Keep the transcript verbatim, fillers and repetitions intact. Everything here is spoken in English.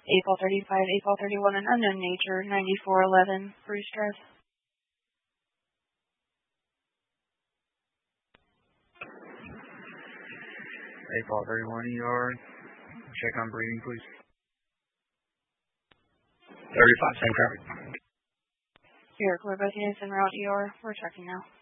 April thirty-five, April thirty-one, an unknown nature, ninety-four eleven, Bruce Drive. April thirty-one E R. Check on breathing, please. thirty-five, same traffic. Eric, we're both units en route E R. We're checking now.